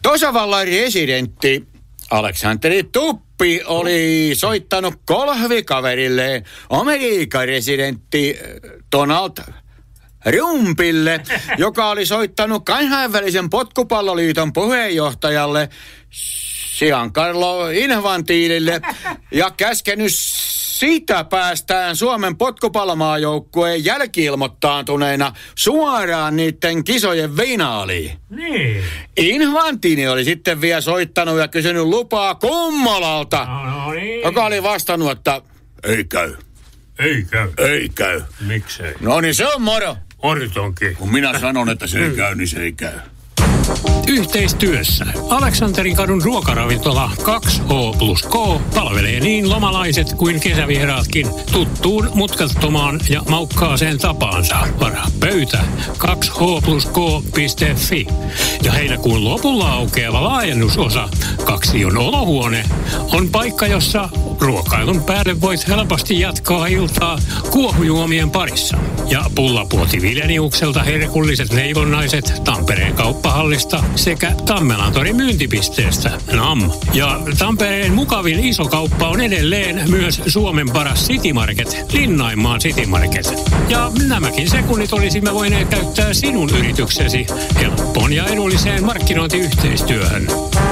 Tasavallan presidentti Aleksanteri Tuppi oli soittanut kolhvikaverilleen Amerikan presidentti Donald Trumpille, joka oli soittanut kansainvälisen potkupalloliiton puheenjohtajalle Giancarlo Infantinolle ja käskenyt sitä päästään Suomen potkupallomaajoukkueen jälki-ilmoittaantuneena suoraan niiden kisojen finaaliin. Niin. Infantino oli sitten vielä soittanut ja kysynyt lupaa Kummolalta, joka oli vastannut, että ei käy. Ei käy. Ei käy. Miksei? No niin, se on moro. Ortonkin. Kun minä sanon, että se ei käy, niin se ei käy. Yhteistyössä Aleksanterin kadun ruokaravintola 2H+K palvelee niin lomalaiset kuin kesävieraatkin tuttuun mutkattomaan ja maukkaaseen tapaansa. Varaa pöytä 2H+K.fi. Ja heinäkuun lopulla aukeava laajennusosa 2 olohuone on paikka, jossa ruokailun päälle voit helposti jatkaa iltaa kuohujuomien parissa. Ja Pullapuoti Vileniukselta herkulliset leivonnaiset Tampereen kauppahallista sekä Tammelantorin myyntipisteestä NAM. Ja Tampereen mukavin iso kauppa on edelleen myös Suomen paras City Market, Linnainmaan City Market. Ja nämäkin sekunnit olisimme voineet käyttää sinun yrityksesi helppoon ja edulliseen markkinointiyhteistyöhön.